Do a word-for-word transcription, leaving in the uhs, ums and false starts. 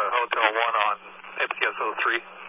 Hotel one on M C S oh three.